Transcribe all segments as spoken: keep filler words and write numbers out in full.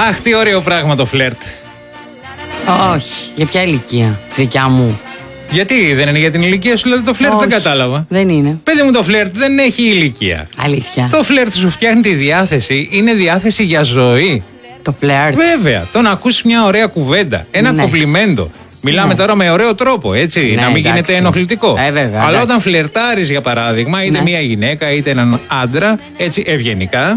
Αχ, τι ωραίο πράγμα το φλερτ. Όχι, για ποια ηλικία? Δικιά μου. Γιατί δεν είναι για την ηλικία σου, δηλαδή το φλερτ? Όχι, δεν κατάλαβα. Δεν είναι. Παιδί μου, το φλερτ δεν έχει ηλικία. Αλήθεια. Το φλερτ σου φτιάχνει τη διάθεση, είναι διάθεση για ζωή. Το φλερτ. Βέβαια, το να ακούσει μια ωραία κουβέντα, ένα Ναι. κομπλιμέντο. Μιλάμε Ναι. τώρα με ωραίο τρόπο, έτσι, Ναι, να μην εντάξει. γίνεται ενοχλητικό. Ε, βέβαια, Αλλά εντάξει. όταν φλερτάρεις, για παράδειγμα, είτε Ναι. μια γυναίκα είτε έναν άντρα, έτσι ευγενικά,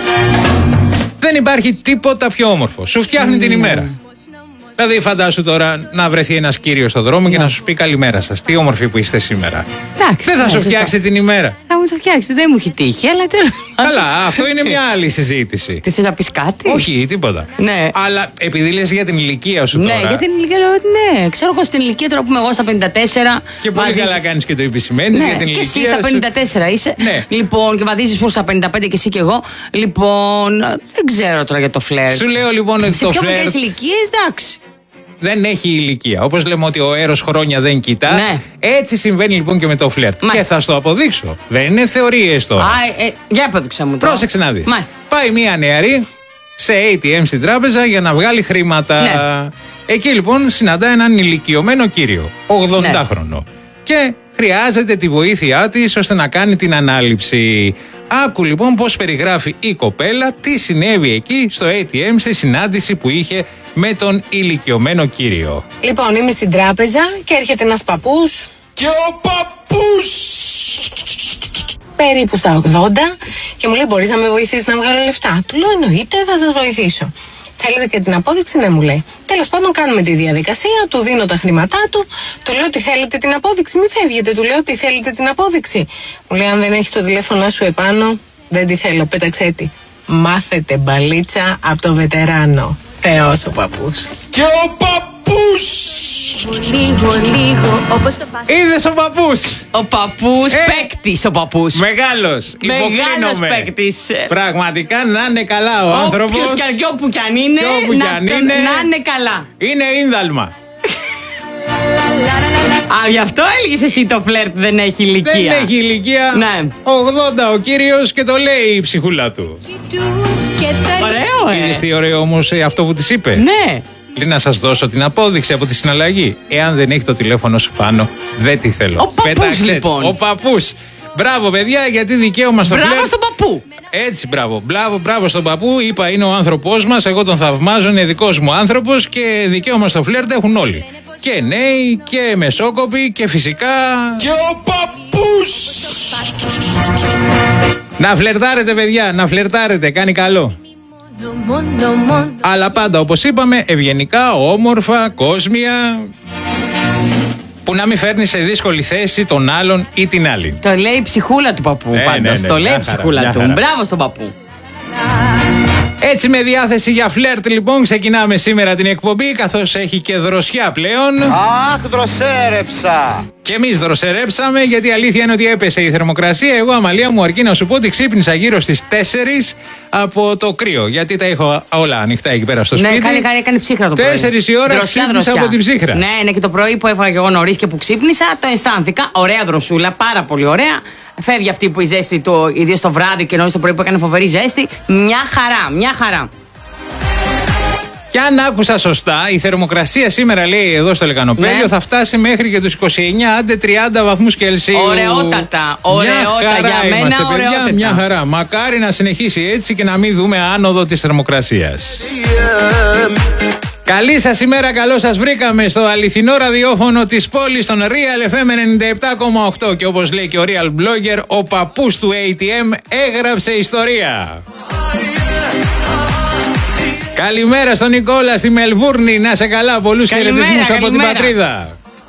δεν υπάρχει τίποτα πιο όμορφο. Σου φτιάχνει την ημέρα. Δηλαδή, φαντάσου τώρα να βρεθεί ένας κύριος στο δρόμο και να σου πει καλημέρα σας. Τι όμορφοι που είστε σήμερα. Εντάξει, Δεν θα ναι, σου σωστά. φτιάξει την ημέρα. Θα μου το φτιάξει, δεν μου έχει τύχει, αλλά τέλος πάντων. Καλά, αυτό είναι μια άλλη συζήτηση. Τι θες να πεις κάτι? Όχι, τίποτα. Ναι. Αλλά επειδή λες για την ηλικία σου Ναι, τώρα. για την ηλικία, ναι. Ξέρω εγώ στην ηλικία τώρα που είμαι εγώ στα πενήντα τέσσερα. Και πολύ βαδίζεις- καλά κάνεις και το επισημαίνεις Ναι, για την και ηλικία εσύ στα σου. πενήντα τέσσερα είσαι. Ναι. Λοιπόν, και βαδίζεις προς τα πενήντα πέντε και εσύ και εγώ. Λοιπόν, δεν ξέρω τώρα για το φλερτ. Σου λέω λοιπόν ότι Σε το πιο φλερτ μικρές ηλικίες, εντάξει. δεν έχει ηλικία. Όπως λέμε ότι ο έρος χρόνια δεν κοιτά. Ναι. Έτσι συμβαίνει λοιπόν και με το φλερτ. Μάλιστα. Και θα στο αποδείξω. Δεν είναι θεωρίες τώρα. Α, ε, για απόδειξα μου τώρα. Πρόσεξε να δεις. Μάλιστα. Πάει μία νεαρή σε έι τι εμ στην τράπεζα για να βγάλει χρήματα. Ναι. Εκεί λοιπόν συναντά έναν ηλικιωμένο κύριο, ογδοντάχρονο. Και χρειάζεται τη βοήθειά της ώστε να κάνει την ανάληψη. Άκου λοιπόν πώς περιγράφει η κοπέλα τι συνέβη εκεί στο έι τι εμ στη συνάντηση που είχε με τον ηλικιωμένο κύριο. Λοιπόν, είμαι στην τράπεζα και έρχεται ένας παππούς Και ο παππούς! περίπου στα ογδόντα και μου λέει: μπορείς να με βοηθήσεις να βγάλω λεφτά? Του λέω: εννοείται, θα σας βοηθήσω. Θέλετε και την απόδειξη? Ναι, μου λέει. Τέλος πάντων, κάνουμε τη διαδικασία, του δίνω τα χρήματά του, του λέω: τι θέλετε την απόδειξη? Μη φεύγετε, του λέω: τι θέλετε την απόδειξη? Μου λέει: αν δεν έχει το τηλέφωνο σου επάνω, δεν τη θέλω, πέταξέ τη. Μάθετε μπαλίτσα από το βετεράνο. Θεός ο παππούς. Και ο παππούς! Λίγο, λίγο, όπως το πας. Είδες ο παππούς! Ο παππούς, Ε, παίκτης ο παππούς. Μεγάλος! Μεγάλος Υποκλίνομαι. παίκτης. Πραγματικά να είναι καλά ο άνθρωπος. Όποιος και αν- όπου κι αν είναι, Και όπου να, κι αν να- είναι. να είναι καλά. Είναι ίνδαλμα. Α, γι' αυτό έλεγες εσύ το φλερτ δεν έχει ηλικία. Δεν έχει ηλικία. Ναι. ογδόντα ο κύριος και το λέει η ψυχούλα του. Ωραίο, ε. Είδες τι ωραίο όμως ε, αυτό που της είπε. Ναι. Λέει να σας δώσω την απόδειξη από τη συναλλαγή. Εάν δεν έχει το τηλέφωνο σου πάνω, δεν τη θέλω. Ο παππούς, Πέταξε. λοιπόν. Ο παππούς. Μπράβο παιδιά, γιατί δικαίωμα στο Μπράβο φλερτ. στον παππού. Έτσι, μπράβο. Μπράβο, μπράβο στον παππού. Είπα, είναι ο άνθρωπός μας. Εγώ τον θαυμάζω. Είναι δικός μου άνθρωπος και δικαίωμα στο φλερτ έχουν όλοι. Και νέοι και μεσόκοποι και φυσικά. Και ο παππούς! Να φλερτάρετε, παιδιά, να φλερτάρετε. Κάνει καλό. Αλλά πάντα, όπως είπαμε, ευγενικά, όμορφα, κόσμια. Που να μην φέρνει σε δύσκολη θέση τον άλλον ή την άλλη. Το λέει η ψυχούλα του παππού Ναι, πάντως. ναι, ναι, Το μια λέει η χαρά, ψυχούλα μια του. χαρά. Μπράβο στον παππού. Έτσι με διάθεση για φλερτ λοιπόν ξεκινάμε σήμερα την εκπομπή καθώς έχει και δροσιά πλέον. Αχ, δροσέρεψα! Και εμείς δροσερέψαμε γιατί η αλήθεια είναι ότι έπεσε η θερμοκρασία. Εγώ, Αμαλία μου, αρκεί να σου πω ότι ξύπνησα γύρω στις τέσσερις από το κρύο. Γιατί τα έχω όλα ανοιχτά εκεί πέρα στο Ναι, σπίτι. κάνει, κάνει, κάνει ψύχρα το πρωί. Τέσσερις η ώρα Δροσιά, ξύπνησα δροσιά. από την ψύχρα. Ναι, ναι, και το πρωί που έφαγα και εγώ νωρίς και που ξύπνησα, το αισθάνθηκα. Ωραία δροσούλα, πάρα πολύ ωραία. Φεύγει αυτή που η ζέστη, το, ιδίως το βράδυ και νωρίς το πρωί που έκανε φοβερή ζέστη. Μια χαρά, μια χαρά. Και αν άκουσα σωστά, η θερμοκρασία σήμερα, λέει εδώ στο Λεκανοπέδιο, Ναι. θα φτάσει μέχρι και τους είκοσι εννιά, άντε τριάντα βαθμούς Κελσίου. Ωραιότατα, ωραιότα. Μια χαρά Για μένα είμαστε, παιδιά, ωραιότατα. μια χαρά. Μακάρι να συνεχίσει έτσι και να μην δούμε άνοδο της θερμοκρασίας. Καλή σας ημέρα, καλό σας βρήκαμε στο αληθινό ραδιόφωνο της πόλης, στον Real εφ εμ ενενήντα επτά κόμμα οκτώ. Και όπως λέει και ο Real Blogger, ο παππούς του έι τι εμ έγραψε ιστορία. Καλημέρα στον Νικόλα στη Μελβούρνη, να σε καλά, πολλούς Καλημέρα, χαιρετισμούς από την καλημέρα. πατρίδα.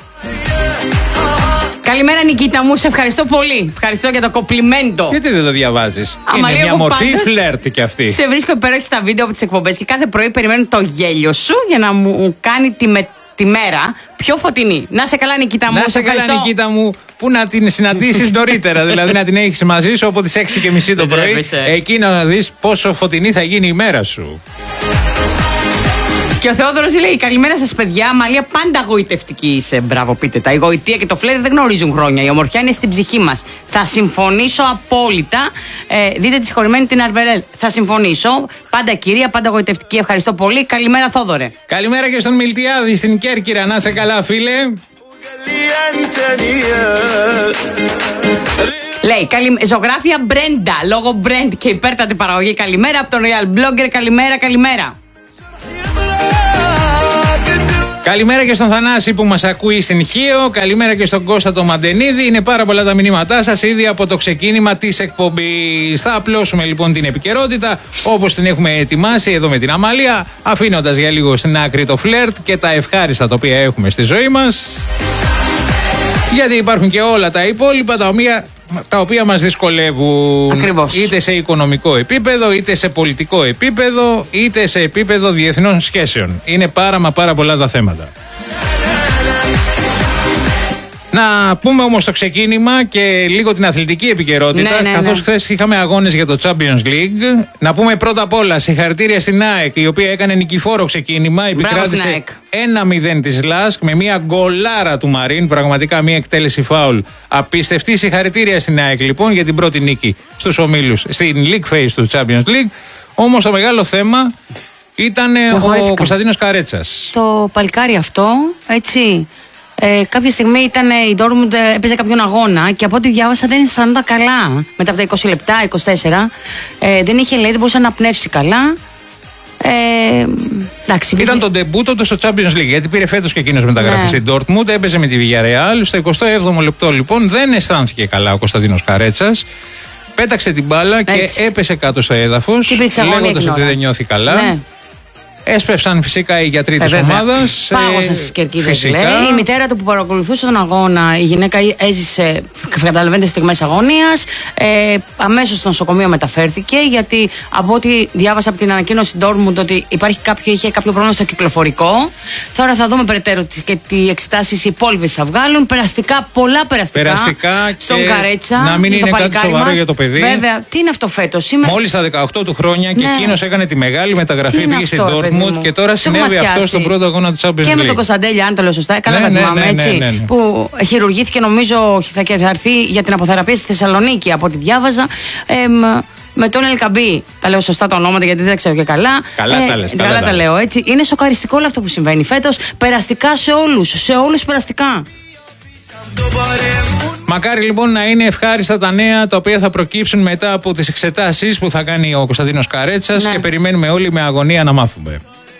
Καλημέρα Νικήτα μου, σε ευχαριστώ πολύ. Ευχαριστώ για το κομπλιμέντο. Γιατί δεν το διαβάζεις? Άμα Είναι λέω μια εγώ μορφή πάντως, φλερτ κι αυτή. Σε βρίσκω υπέροχη στα βίντεο από τις εκπομπές και κάθε πρωί περιμένω το γέλιο σου για να μου κάνει τη, με, τη μέρα πιο φωτεινή. Να σε καλά Νικήτα μου, Να σε καλά, ευχαριστώ. Νικήτα μου, που να την συναντήσεις νωρίτερα. Δηλαδή να την έχεις μαζί σου από τις έξι και μισή το Δεν πρωί. τρέπεσαι. Εκεί να δεις πόσο φωτεινή θα γίνει η μέρα σου. Και ο Θεόδωρος λέει: καλημέρα σας, παιδιά. Μαλία, πάντα γοητευτική είσαι. Μπράβο, πείτε τα. Η γοητεία και το φλερ δεν γνωρίζουν χρόνια. Η ομορφιά είναι στην ψυχή μας. Θα συμφωνήσω απόλυτα. Ε, δείτε τη συγχωρημένη την Αρβερέλ. Θα συμφωνήσω. Πάντα κυρία, πάντα γοητευτική. Ευχαριστώ πολύ. Καλημέρα, Θόδωρε. Καλημέρα και στον Μιλτιάδη στην Κέρκυρα. Να σε καλά, φίλε. Λέει, καλη... ζωγράφια Μπρέντα, λόγω Μπρέντ και υπέρτατη παραγωγή. Καλημέρα από τον Real Blogger. Καλημέρα, καλημέρα. Καλημέρα και στον Θανάση που μας ακούει στην Χίο. Καλημέρα και στον Κώστα το Μαντενίδη. Είναι πάρα πολλά τα μηνύματά σας ήδη από το ξεκίνημα της εκπομπής. Θα απλώσουμε λοιπόν την επικαιρότητα όπως την έχουμε ετοιμάσει εδώ με την Αμαλία, αφήνοντας για λίγο στην άκρη το φλερτ και τα ευχάριστα τα οποία έχουμε στη ζωή μας. Γιατί υπάρχουν και όλα τα υπόλοιπα τα οποία, τα οποία μας δυσκολεύουν. Ακριβώς. Είτε σε οικονομικό επίπεδο, είτε σε πολιτικό επίπεδο, είτε σε επίπεδο διεθνών σχέσεων. Είναι πάρα μα πάρα πολλά τα θέματα. Να πούμε όμως το ξεκίνημα και λίγο την αθλητική επικαιρότητα. Ναι, ναι, καθώς ναι. χθες είχαμε αγώνες για το Champions League. Να πούμε πρώτα απ' όλα συγχαρητήρια στην ΑΕΚ, η οποία έκανε νικηφόρο ξεκίνημα. Επικράτησε ένα μηδέν της ΛΑΣΚ με μια γκολάρα του Μαρίν. Πραγματικά μια εκτέλεση φάουλ απίστευτη. Συγχαρητήρια στην ΑΕΚ λοιπόν για την πρώτη νίκη στους ομίλους, στην League Phase του Champions League. Όμως το μεγάλο θέμα ήταν ο Κωνσταντίνος Καρέτσας. Το παλικάρι αυτό, έτσι. Ε, κάποια στιγμή ήταν, η Ντόρμουντ έπαιζε κάποιον αγώνα και από ό,τι διάβασα δεν αισθανόταν καλά. Μετά από τα είκοσι λεπτά, είκοσι τέσσερα, ε, δεν είχε, λέει, δεν μπορούσε να αναπνεύσει καλά. Ε, εντάξει, ήταν το ντεμπούτο του στο Champions League, γιατί πήρε φέτος και εκείνος μεταγραφή, ναι, στην Dortmund, έπαιζε με τη Villarreal. Στο εικοστό έβδομο λεπτό λοιπόν δεν αισθάνθηκε καλά ο Κωνσταντίνος Καρέτσας. Πέταξε την μπάλα, έτσι, και έπεσε κάτω στο έδαφος, λέγοντας ότι δεν νιώθει καλά. Ναι. Έσπευσαν φυσικά οι γιατροί της ομάδας. Πάγωσαν στις κερκίδες, λέει. Η μητέρα του που παρακολουθούσε τον αγώνα, η γυναίκα έζησε, καταλαβαίνετε, στιγμές αγωνίας. Ε, αμέσως στο νοσοκομείο μεταφέρθηκε, γιατί από ό,τι διάβασα από την ανακοίνωση Dortmund ότι υπάρχει κάποιο, είχε κάποιο πρόβλημα στο κυκλοφορικό. Τώρα θα δούμε περαιτέρω και τι εξετάσεις οι υπόλοιπες θα βγάλουν. Περαστικά, πολλά περαστικά. Περαστικά στον και Καρέτσα. Να μην είναι κάτι σοβαρό μας για το παιδί. Βέβαια, τι είναι αυτό φέτος. Σήμερα... Μόλις τα δεκαοκτώ του χρόνια, και, ναι, εκείνος έκανε τη μεγάλη μεταγραφή, πήγε στην Dortmund. Και τώρα συνέβη αυτό στον πρώτο αγώνα του Champions League. Και με τον Κωνσταντέλια, αν το λέω σωστά, καλά, ναι, δεν θυμάμαι, ναι, ναι, έτσι. Ναι, ναι, ναι. Που χειρουργήθηκε, νομίζω, θα, θα έρθει για την αποθεραπεία στη Θεσσαλονίκη, από ό,τι διάβαζα. Ε, με τον Ελκαμπή. Τα λέω σωστά τα ονόματα, γιατί δεν τα ξέρω και καλά. Καλά, ε, τα, λες, καλά, καλά τα λέω, έτσι. Είναι σοκαριστικό όλο αυτό που συμβαίνει φέτος. Περαστικά σε όλους. Σε όλους περαστικά. Μακάρι λοιπόν να είναι ευχάριστα τα νέα τα οποία θα προκύψουν μετά από τις εξετάσεις που θα κάνει ο Κωνσταντίνος Καρέτσας, ναι, και περιμένουμε όλοι με αγωνία να μάθουμε.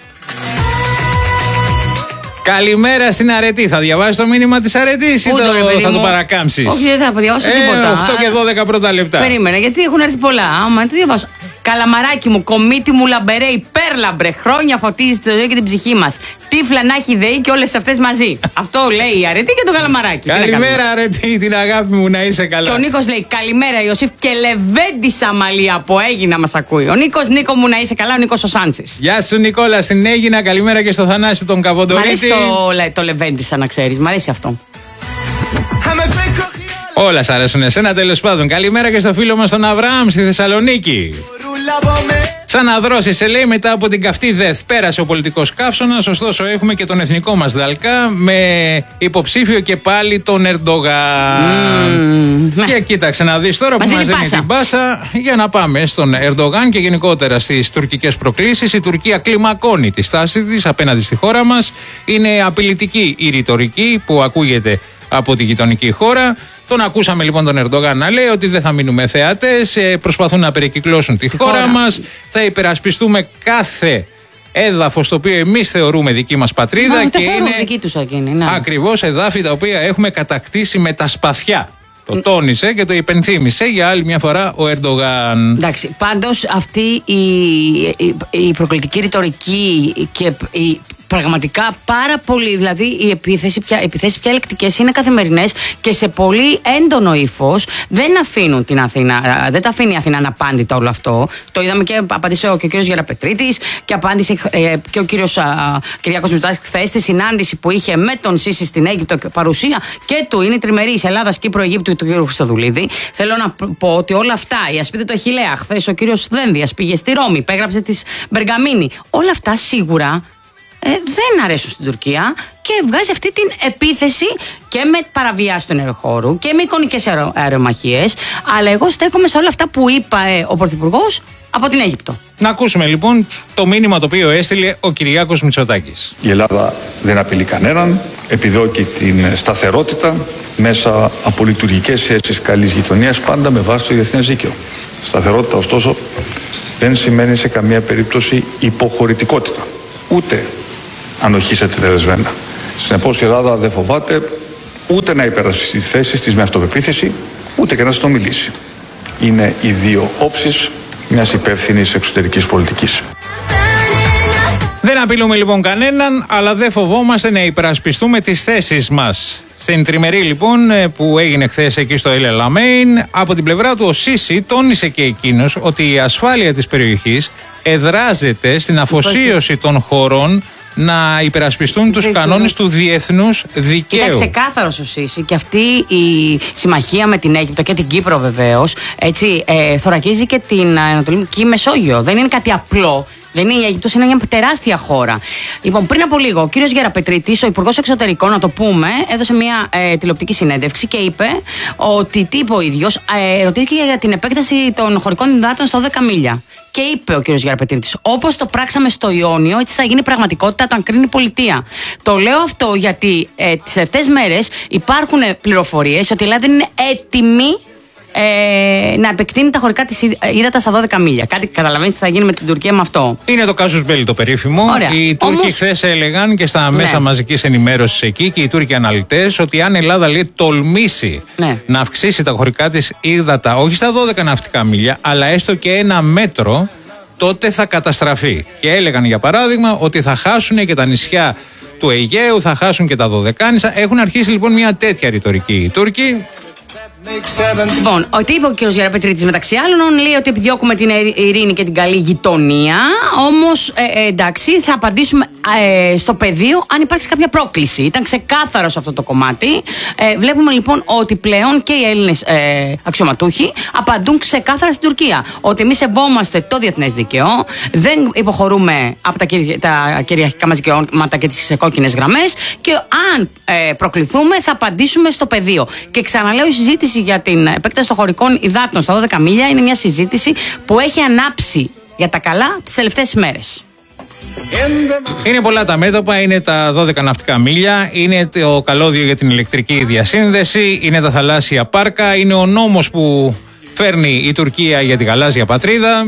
Καλημέρα στην Αρετή. Θα διαβάσεις το μήνυμα της Αρετής ή το, θα το παρακάμψεις? Όχι, δεν θα διαβάσω ε, τίποτα. οκτώ και δώδεκα πρώτα λεπτά. Περίμενα, γιατί έχουν έρθει πολλά. Άμα τι διαβάσω. Καλαμαράκι μου, κομίτι μου λαμπερέ, υπέρλαμπρε. Χρόνια φωτίζει τη ζωή και την ψυχή μας. Τύφλα να έχει δεεί και όλες αυτές μαζί. Αυτό λέει η Αρετή και το Καλαμαράκι. Καλημέρα, Αρετή, την αγάπη μου, να είσαι καλά. Και ο Νίκος λέει: καλημέρα, Ιωσήφ και Λεβέντης Αμαλία από Αίγινα μας ακούει. Ο Νίκος, Νίκο μου, να είσαι καλά, ο Νίκος ο Σάντσης. Γεια σου, Νικόλα, στην Αίγινα. Καλημέρα και στο Θανάση τον Καβοντορίτη. Μ' αρέσει το, το Λεβέντης, να ξέρεις. Μ' αρέσει αυτό. Όλα σ' αρέσουν εσένα, τέλος πάντων. Καλημέρα και στο φίλο μας τον Αβραάμ στη Θεσσαλονίκη. Σαν να δρώσει, σε λέει, μετά από την καυτή ΔΕΘ. Πέρασε ο πολιτικός καύσωνας, ωστόσο έχουμε και τον εθνικό μας Δαλκά με υποψήφιο και πάλι τον Ερντογάν. Mm. Και κοίταξε να δεις τώρα, μας που μας δίνει την πάσα, για να πάμε στον Ερντογάν και γενικότερα στις τουρκικές προκλήσεις. Η Τουρκία κλιμακώνει τη στάση της απέναντι στη χώρα μας. Είναι απειλητική η ρητορική που ακούγεται από τη γειτονική χώρα. Τον ακούσαμε λοιπόν τον Ερντογάν να λέει ότι δεν θα μείνουμε θεατές, προσπαθούν να περικυκλώσουν τη, τη χώρα, χώρα μας, θα υπερασπιστούμε κάθε έδαφος το οποίο εμείς θεωρούμε δική μας πατρίδα. Μα, και είναι δική τους εκείνη, ναι, ακριβώς εδάφη τα οποία έχουμε κατακτήσει με τα σπαθιά. Το τόνισε και το υπενθύμησε για άλλη μια φορά ο Ερντογάν. Εντάξει, πάντως αυτή η, η, η προκλητική ρητορική και η πραγματικά πάρα πολύ, δηλαδή οι επιθέσεις πια, επιθέσεις πια ελεκτικές είναι καθημερινές και σε πολύ έντονο ύφος, δεν αφήνουν την Αθήνα, δεν τα αφήνει η Αθήνα αναπάντητα όλο αυτό. Το είδαμε και απάντησε και ο κύριος Γεραπετρίτης και απάντησε ε, και ο κύριος Κυριάκος Μητσοτάκης χθες στη συνάντηση που είχε με τον Σίση στην Αίγυπτο, παρουσία και του είναι τριμερής Ελλάδας, Κύπρο, Αιγύπτου του κύριου Χριστοδουλίδη. Θέλω να πω ότι όλα αυτά, η ασπίδα του Αχιλλέα, χθες ο κύριος Δένδιας πήγε στη Ρώμη, υπέγραψε τη Μπεργαμίνη. Όλα αυτά σίγουρα ε, δεν αρέσουν στην Τουρκία και βγάζει αυτή την επίθεση και με παραβιάση του ενεργοχώρου και με εικονικές αερομαχίες. Αλλά εγώ στέκομαι σε όλα αυτά που είπα ε, ο Πρωθυπουργός από την Αίγυπτο. Να ακούσουμε λοιπόν το μήνυμα το οποίο έστειλε ο Κυριάκος Μητσοτάκης. Η Ελλάδα δεν απειλεί κανέναν, επιδιώκει την σταθερότητα μέσα από λειτουργικές σχέσεις καλής γειτονίας, πάντα με βάση το διεθνές δίκαιο. Σταθερότητα, ωστόσο, δεν σημαίνει σε καμία περίπτωση υποχωρητικότητα, ούτε ανοχή σε τελεσμένα. Συνεπώς η Ελλάδα δεν φοβάται ούτε να υπερασπιστεί τις θέσεις της με αυτοπεποίθηση, ούτε και να συνομιλήσει. Είναι οι δύο όψεις μιας υπεύθυνης εξωτερικής πολιτικής. Δεν απειλούμε λοιπόν κανέναν, αλλά δεν φοβόμαστε να υπερασπιστούμε τις θέσεις μας. Στην τριμερή λοιπόν που έγινε χθες εκεί στο El Alamein, από την πλευρά του ο Σίση τόνισε και εκείνος ότι η ασφάλεια της περιοχής εδράζεται στην αφοσίωση των χωρών να υπερασπιστούν τους κανόνες του διεθνούς δικαίου. Ήταν ξεκάθαρος ο Σίση και αυτή η συμμαχία με την Αίγυπτο και την Κύπρο βεβαίως έτσι, ε, θωρακίζει και την Ανατολική Μεσόγειο. Δεν είναι κάτι απλό. Δεν είναι η Αίγυπτος, είναι μια τεράστια χώρα. Λοιπόν, πριν από λίγο, ο κύριος Γεραπετρίτης, ο Υπουργός Εξωτερικών, να το πούμε, έδωσε μια ε, τηλεοπτική συνέντευξη και είπε ότι τι είπε ο ίδιος, ε, ρωτήθηκε για την επέκταση των χωρικών υδάτων στα δώδεκα μίλια. Και είπε ο κύριος Γεραπετρίτης, όπως το πράξαμε στο Ιόνιο, έτσι θα γίνει πραγματικότητα όταν κρίνει η πολιτεία. Το λέω αυτό γιατί ε, τις τελευταίες μέρες υπάρχουν πληροφορίες ότι η Ελλάδα είναι έτοιμη Ε, να επεκτείνει τα χωρικά της ύδατα στα δώδεκα μίλια. Κάτι καταλαβαίνεις τι θα γίνει με την Τουρκία με αυτό. Είναι το casus belli το περίφημο. Ωραία. Οι Τούρκοι Όμως... χθες έλεγαν και στα ναι. μέσα μαζικής ενημέρωσης εκεί και οι Τούρκοι αναλυτές ότι αν η Ελλάδα λέει τολμήσει ναι. να αυξήσει τα χωρικά της ύδατα όχι στα δώδεκα ναυτικά μίλια, αλλά έστω και ένα μέτρο, τότε θα καταστραφεί. Και έλεγαν για παράδειγμα ότι θα χάσουν και τα νησιά του Αιγαίου, θα χάσουν και τα Δωδεκάνησα. Έχουν αρχίσει λοιπόν μια τέτοια ρητορική οι Τούρκοι. Λοιπόν, ό,τι είπε ο κ. Γεραπετρίτης μεταξύ άλλων, λέει ότι επιδιώκουμε την ειρήνη και την καλή γειτονία. Όμως, ε, ε, εντάξει, θα απαντήσουμε ε, στο πεδίο αν υπάρξει κάποια πρόκληση. Ήταν ξεκάθαρο σε αυτό το κομμάτι. Ε, βλέπουμε λοιπόν ότι πλέον και οι Έλληνες ε, αξιωματούχοι απαντούν ξεκάθαρα στην Τουρκία. Ότι εμείς σεβόμαστε το διεθνές δίκαιο, δεν υποχωρούμε από τα, τα κυριαρχικά μας δικαιώματα και τις κόκκινες γραμμές και αν ε, προκληθούμε θα απαντήσουμε στο πεδίο. Και ξαναλέω, η συζήτηση για την επέκταση των χωρικών υδάτων στα δώδεκα μίλια είναι μια συζήτηση που έχει ανάψει για τα καλά τις τελευταίες μέρες. Είναι πολλά τα μέτωπα, είναι τα δώδεκα ναυτικά μίλια, είναι το καλώδιο για την ηλεκτρική διασύνδεση, είναι τα θαλάσσια πάρκα, είναι ο νόμος που φέρνει η Τουρκία για τη γαλάζια πατρίδα.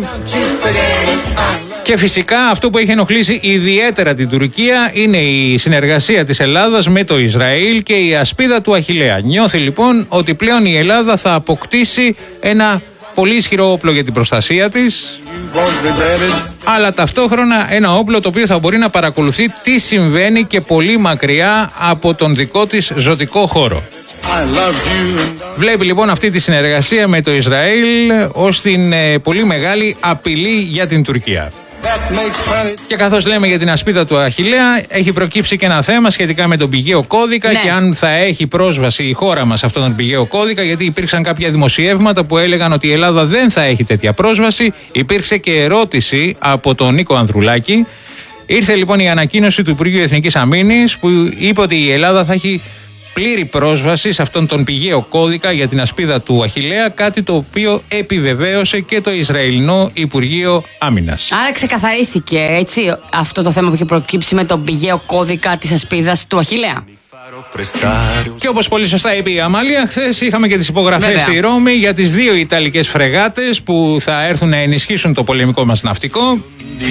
Και φυσικά αυτό που έχει ενοχλήσει ιδιαίτερα την Τουρκία είναι η συνεργασία της Ελλάδας με το Ισραήλ και η ασπίδα του Αχιλλέα. Νιώθει λοιπόν ότι πλέον η Ελλάδα θα αποκτήσει ένα πολύ ισχυρό όπλο για την προστασία της, αλλά ταυτόχρονα ένα όπλο το οποίο θα μπορεί να παρακολουθεί τι συμβαίνει και πολύ μακριά από τον δικό της ζωτικό χώρο. Βλέπει λοιπόν αυτή τη συνεργασία με το Ισραήλ ως την ε, πολύ μεγάλη απειλή για την Τουρκία. Και καθώς λέμε για την ασπίδα του Αχιλλέα, έχει προκύψει και ένα θέμα σχετικά με τον πηγαίο κώδικα, ναι. Και αν θα έχει πρόσβαση η χώρα μας σε αυτόν τον πηγαίο κώδικα, γιατί υπήρξαν κάποια δημοσιεύματα που έλεγαν ότι η Ελλάδα δεν θα έχει τέτοια πρόσβαση. Υπήρξε και ερώτηση από τον Νίκο Ανδρουλάκη. Ήρθε λοιπόν η ανακοίνωση του Υπουργείου Εθνικής Αμήνης που είπε ότι η Ελλάδα θα έχει πλήρη πρόσβαση σε αυτόν τον πηγαίο κώδικα για την ασπίδα του Αχιλλέα, κάτι το οποίο επιβεβαίωσε και το Ισραηλινό Υπουργείο Άμυνας. Άρα ξεκαθαρίστηκε έτσι αυτό το θέμα που έχει προκύψει με τον πηγαίο κώδικα της ασπίδας του Αχιλλέα. Και όπως πολύ σωστά είπε η Αμάλια, χθες είχαμε και τις υπογραφές Βέβαια. στη Ρώμη για τις δύο Ιταλικές φρεγάτες που θα έρθουν να ενισχύσουν το πολεμικό μας ναυτικό.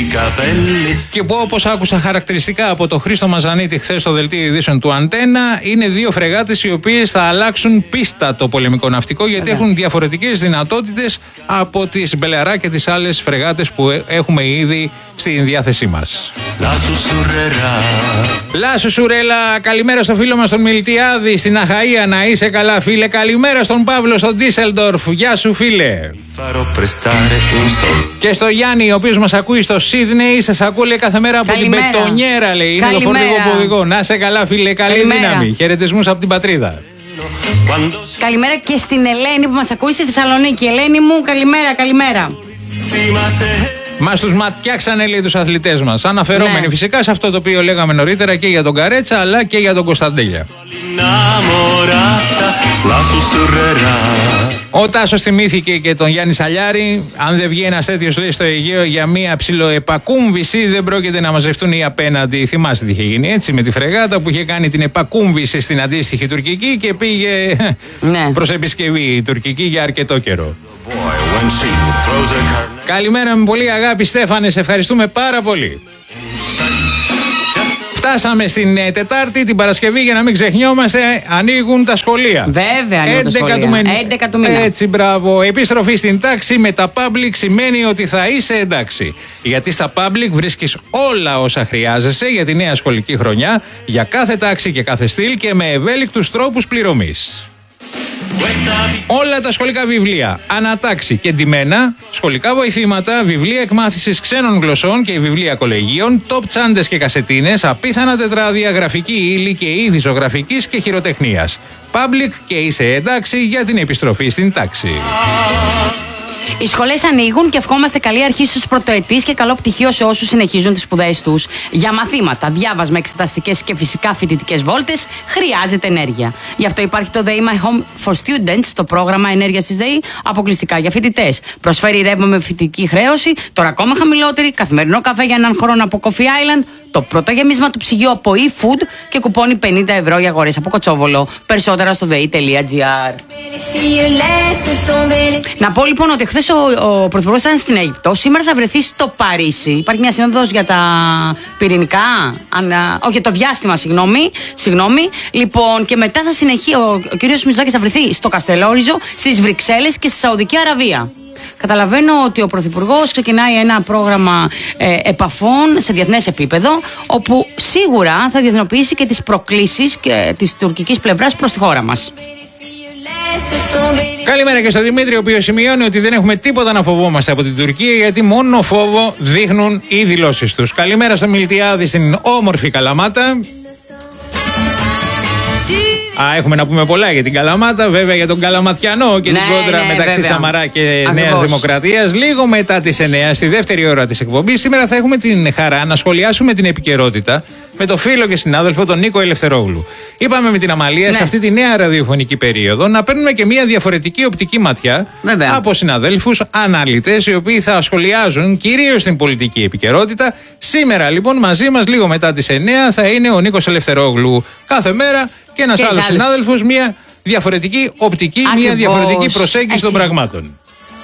Και που, όπως άκουσα χαρακτηριστικά από το Χρήστο Μαζανίτη χθες στο δελτίο ειδήσεων του Αντένα, είναι δύο φρεγάτες οι οποίες θα αλλάξουν πίστα το πολεμικό ναυτικό, γιατί Βέβαια. έχουν διαφορετικές δυνατότητες από τις Μπελαρά και τις άλλες φρεγάτες που έχουμε ήδη στην διάθεσή μας. Λα Σουσουρέλα, καλημέρα στο φίλο μας τον Μιλτιάδη στην Αχαΐα, να είσαι καλά φίλε. Καλημέρα στον Παύλο στον Ντίσελντορφ, γεια σου φίλε. Και στο Γιάννη, ο οποίος μας ακούει στο Σίδνεϊ, σας ακούω λέει κάθε μέρα από Καλημέρα. την Μπετονιέρα, λέει. Είναι Καλημέρα. το φορτηγό που οδηγώ. Να είσαι καλά φίλε, καλή Καλημέρα. δύναμη. Χαιρετισμούς από την πατρίδα. Καλημέρα και στην Ελένη που μας ακούει στη Θεσσαλονίκη. Ελένη μου, καλημέρα, καλημέρα. Μας τους ματιάξανε, λέει, τους αθλητές μας. Αναφερόμενοι Ναι. φυσικά σε αυτό το οποίο λέγαμε νωρίτερα και για τον Καρέτσα αλλά και για τον Κωνσταντέλια. Ο Τάσος θυμήθηκε και τον Γιάννη Σαλιάρη. Αν δεν βγει ένας τέτοιος, λέει, στο Αιγαίο για μία ψιλοεπακούμβηση, δεν πρόκειται να μαζευτούν οι απέναντι. Θυμάστε τι είχε γίνει έτσι με τη φρεγάτα που είχε κάνει την επακούμβηση στην αντίστοιχη τουρκική και πήγε Ναι. προς επισκευή η τουρκική για αρκετό καιρό. Καλημέρα με πολύ αγάπη, Στέφανε, σε ευχαριστούμε πάρα πολύ. Φτάσαμε στην ε, Τετάρτη, την Παρασκευή, για να μην ξεχνιόμαστε, ανοίγουν τα σχολεία. Βέβαια, ανοίγουν τα σχολεία. του μήνα. έντεκα του μήνα. Έτσι, μπράβο. Επιστροφή στην τάξη με τα public σημαίνει ότι θα είσαι εντάξει. Γιατί στα public βρίσκεις όλα όσα χρειάζεσαι για τη νέα σχολική χρονιά, για κάθε τάξη και κάθε στυλ και με ευέλικτους τρόπους πληρωμής. Όλα τα σχολικά βιβλία, ανατάξει και ντυμένα, σχολικά βοηθήματα, βιβλία εκμάθησης ξένων γλωσσών και βιβλία κολεγίων, top τσάντες και κασετίνες, απίθανα τετράδια, γραφική ύλη και είδη ζωγραφικής και χειροτεχνίας. Public και είσαι εντάξει για την επιστροφή στην τάξη. Οι σχολές ανοίγουν και ευχόμαστε καλή αρχή στους πρωτοετής και καλό πτυχίο σε όσους συνεχίζουν τις σπουδές τους. Για μαθήματα, διάβασμα, εξεταστικές και φυσικά φοιτητικές βόλτες χρειάζεται ενέργεια. Γι' αυτό υπάρχει το ΔΕΗ My Home for Students, το πρόγραμμα ενέργειας της ΔΕΗ, αποκλειστικά για φοιτητές. Προσφέρει ρεύμα με φοιτητική χρέωση, τώρα ακόμα χαμηλότερη, καθημερινό καφέ για έναν χρόνο από Coffee Island, το πρώτο γεμίσμα του ψυγείου από eFood και κουπόνι πενήντα ευρώ για αγορές από Κοτσόβολο. Περισσότερα στο δei τελεία gr. Να πω λοιπόν ότι χθες ο, ο Πρωθυπουργός ήταν στην Αίγυπτο, σήμερα θα βρεθεί στο Παρίσι. Υπάρχει μια σύνοδος για τα πυρηνικά, αν, α, όχι, για το διάστημα, συγγνώμη, συγγνώμη. Λοιπόν, και μετά θα συνεχίσει, ο, ο κ. Μητσοτάκης θα βρεθεί στο Καστελόριζο, στις Βρυξέλλες και στη Σαουδική Αραβία. Καταλαβαίνω ότι ο Πρωθυπουργός ξεκινάει ένα πρόγραμμα ε, επαφών σε διεθνές επίπεδο, όπου σίγουρα θα διεθνοποιήσει και τις προκλήσεις και της τουρκικής πλευράς προς τη χώρα μας. Καλημέρα και στο Δημήτρη, ο οποίος σημειώνει ότι δεν έχουμε τίποτα να φοβόμαστε από την Τουρκία, γιατί μόνο φόβο δείχνουν οι δηλώσεις τους. Καλημέρα στο Μιλτιάδη στην όμορφη Καλαμάτα. Α, έχουμε να πούμε πολλά για την Καλαμάτα, βέβαια για τον Καλαματιανό και ναι, την κόντρα ναι, μεταξύ βέβαια. Σαμαρά και Ακριβώς. Νέας Δημοκρατίας. Λίγο μετά τις εννιά, στη δεύτερη ώρα της εκπομπής, σήμερα θα έχουμε την χαρά να σχολιάσουμε την επικαιρότητα με τον φίλο και συνάδελφο τον Νίκο Ελευθερόγλου. Είπαμε με την Αμαλία, ναι, σε αυτή τη νέα ραδιοφωνική περίοδο να παίρνουμε και μια διαφορετική οπτική ματιά, βέβαια, από συναδέλφους αναλυτές οι οποίοι θα σχολιάζουν κυρίως την πολιτική επικαιρότητα. Σήμερα λοιπόν μαζί μας λίγο μετά τις εννιά θα είναι ο Νίκος Ελευθερόγλου. Κάθε μέρα και ένας άλλος συνάδελφος, μια διαφορετική οπτική, ακριβώς, μια διαφορετική προσέγγιση, έτσι, των πραγμάτων.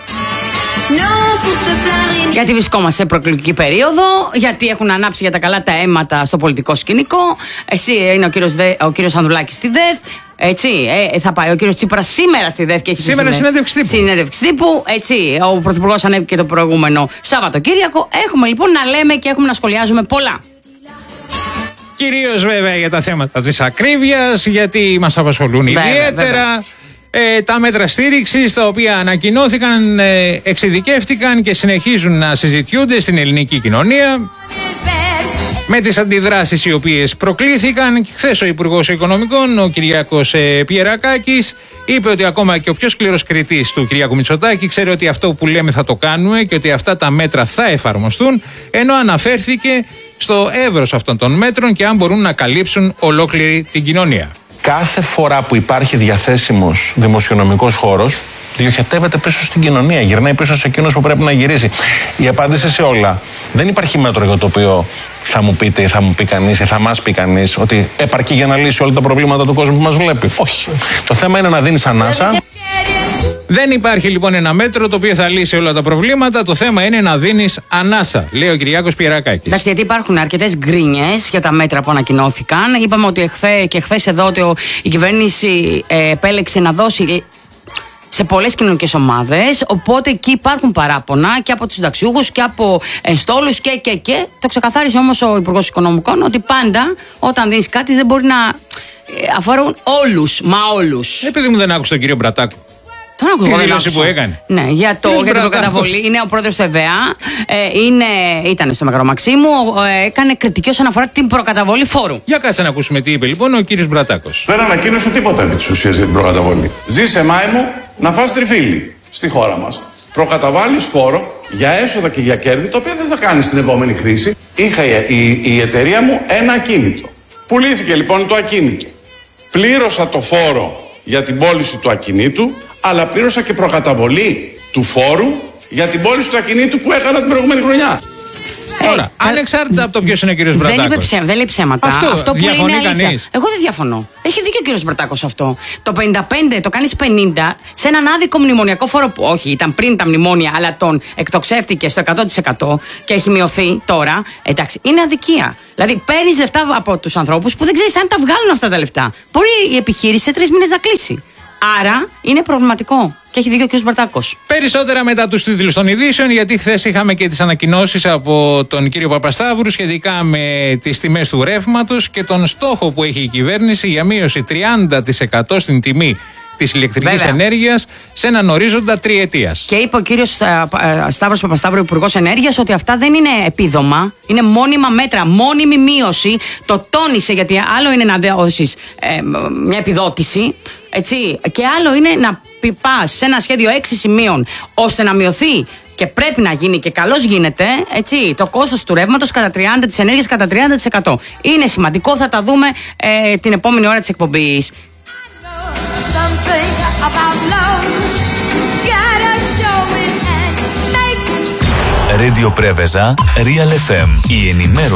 Γιατί βρισκόμαστε σε προεκλογική περίοδο, γιατί έχουν ανάψει για τα καλά τα αίματα στο πολιτικό σκηνικό. Εσύ είναι ο κύριος, Δε, ο κύριος Ανδρουλάκης στη ΔΕΘ. Έτσι, ε, θα πάει ο κύριος Τσίπρας σήμερα στη ΔΕΘ και έχει σήμερα συνέντευξη τύπου. Συνέντευξη τύπου. Έτσι, ο Πρωθυπουργός ανέβηκε το προηγούμενο Σαββατοκύριακο. Έχουμε λοιπόν να λέμε και έχουμε να σχολιάζουμε πολλά. Κυρίως βέβαια για τα θέματα της ακρίβειας, γιατί μας απασχολούν βέβαια, ιδιαίτερα. Βέβαια. Ε, τα μέτρα στήριξης τα οποία ανακοινώθηκαν, ε, εξειδικεύτηκαν και συνεχίζουν να συζητιούνται στην ελληνική κοινωνία, με τις αντιδράσεις οι οποίες προκλήθηκαν. Χθες ο Υπουργός Οικονομικών, ο Κυριάκος ε, Πιερακάκης, είπε ότι ακόμα και ο πιο σκληρός κριτής του Κυριάκου Μητσοτάκη ξέρει ότι αυτό που λέμε θα το κάνουμε και ότι αυτά τα μέτρα θα εφαρμοστούν, ενώ αναφέρθηκε στο εύρος αυτών των μέτρων και αν μπορούν να καλύψουν ολόκληρη την κοινωνία. Κάθε φορά που υπάρχει διαθέσιμος δημοσιονομικός χώρος, διοχετεύεται πίσω στην κοινωνία, γυρνάει πίσω σε εκείνους που πρέπει να γυρίσει. Η απάντηση σε όλα. Δεν υπάρχει μέτρο για το οποίο θα μου πείτε ή θα μου πει κανείς ή θα μας πει κανείς ότι επαρκεί για να λύσει όλα τα προβλήματα του κόσμου που μας βλέπει. Όχι. Το θέμα είναι να δίνεις ανάσα. Δεν υπάρχει λοιπόν ένα μέτρο το οποίο θα λύσει όλα τα προβλήματα. Το θέμα είναι να δίνεις ανάσα, λέει ο Κυριάκος Πιερακάκης. Εντάξει, γιατί υπάρχουν αρκετές γκρίνιες για τα μέτρα που ανακοινώθηκαν. Είπαμε ότι εχθέ, και χθες εδώ ότι ο, η κυβέρνηση ε, επέλεξε να δώσει σε πολλές κοινωνικές ομάδες. Οπότε εκεί υπάρχουν παράπονα και από τους συνταξιούχους και από ενστόλους και, και, και. Το ξεκαθάρισε όμως ο Υπουργός Οικονομικών ότι πάντα όταν δίνεις κάτι δεν μπορεί να αφορούν όλους, μα όλους. Επειδή μου δεν άκουσα τον κύριο Μπρατάκο. Τη δήλωση που έκανε. Ναι, για, το, για την προκαταβολή. Είναι ο πρόεδρος του ΕΒΕΑ. Ε, είναι, ήταν στο Μεγάλο Μαξίμου. Ε, έκανε κριτική όσον αφορά την προκαταβολή φόρου. Για κάτσε να ακούσουμε τι είπε λοιπόν ο κύριος Μπρατάκος. Δεν ανακοίνωσε τίποτα επί της ουσίας για την προκαταβολή. Ζήσε, μάη μου, να φας τριφύλι στη χώρα μας. προκαταβάλεις φόρο για έσοδα και για κέρδη, τα οποία δεν θα κάνεις στην επόμενη κρίση. Είχα η, η, η εταιρεία μου ένα ακίνητο. Πουλήθηκε λοιπόν το ακίνητο. Πλήρωσα το φόρο για την πώληση του ακινήτου, αλλά πλήρωσα και προκαταβολή του φόρου για την πώληση του ακινήτου που έκανα την προηγούμενη χρονιά. Τώρα, ε, ανεξάρτητα από το ποιος είναι ο κύριος Μπρατάκος. Δεν είπε, ψέ, δεν λέει ψέματα. Αυτό, αυτό που λέει είναι αλήθεια. Κανείς. Εγώ δεν διαφωνώ. Έχει δίκιο ο κύριος Μπρατάκος αυτό. Το πενήντα πέντε το κάνεις πενήντα σε έναν άδικο μνημονιακό φόρο που όχι, ήταν πριν τα μνημόνια, αλλά τον εκτοξεύτηκε στο εκατό τοις εκατό και έχει μειωθεί τώρα. Εντάξει, είναι αδικία. Δηλαδή παίρνεις λεφτά από τους ανθρώπους που δεν ξέρεις αν τα βγάλουν αυτά τα λεφτά. Μπορεί η επιχείρηση σε τρεις μήνες να κλείσει. Άρα είναι προβληματικό. Και έχει δίκιο ο κ. Μπαρτάκος. Περισσότερα μετά τους τίτλους των ειδήσεων, γιατί χθες είχαμε και τις ανακοινώσεις από τον κύριο Παπασταύρου σχετικά με τις τιμές του ρεύματος και τον στόχο που έχει η κυβέρνηση για μείωση τριάντα τοις εκατό στην τιμή της ηλεκτρικής ενέργειας σε έναν ορίζοντα τριετίας. Και είπε ο κύριος Σταύρος Παπασταύρου, Υπουργός Ενέργειας, ότι αυτά δεν είναι επίδομα, είναι μόνιμα μέτρα, μόνιμη μείωση. Το τόνισε, γιατί άλλο είναι να δώσεις ε, μια επιδότηση, έτσι, και άλλο είναι να πας σε ένα σχέδιο έξι σημείων ώστε να μειωθεί. Και πρέπει να γίνει και καλώς γίνεται, έτσι, το κόστος του ρεύματος κατά τριάντα τοις εκατό, της ενέργειας κατά τριάντα τοις εκατό. Είναι σημαντικό, θα τα δούμε ε, την επόμενη ώρα της εκπομπής. Radio Preveza, Real εφ εμ, η ενημέρωση